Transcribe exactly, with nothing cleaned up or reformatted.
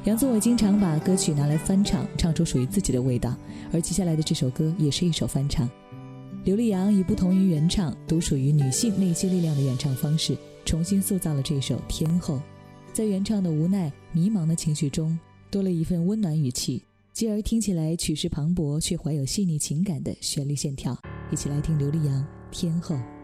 杨宗纬经常把歌曲拿来翻唱，唱出属于自己的味道，而接下来的这首歌也是一首翻唱。刘力扬以不同于原唱，独属于女性内心力量的演唱方式，重新塑造了这首《天后》。在原唱的无奈迷茫的情绪中，多了一份温暖语气，继而听起来曲式磅礴却怀有细腻情感的旋律线条。一起来听刘力扬《天后》。